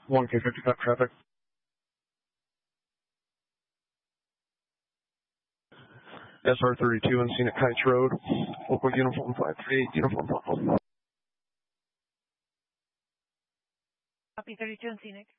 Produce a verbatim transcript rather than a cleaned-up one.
one K fifty-five traffic. S R thirty-two on Scenic Heights Road. Local uniform five three eight, uniform Papa. Copy thirty-two on Scenic.